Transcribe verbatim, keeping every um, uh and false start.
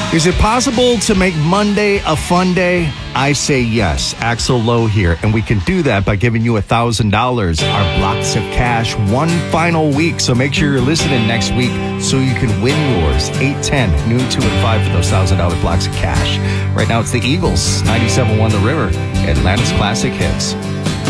Is it possible to make Monday a fun day? I say yes. Axel Lowe here, and we can do that by giving you one thousand dollars, our blocks of cash, one final week. So make sure you're listening next week so you can win yours. eight ten, noon, two, and five for those one thousand dollars blocks of cash. Right now it's the Eagles, ninety-seven point one The River, Atlanta's Classic Hits.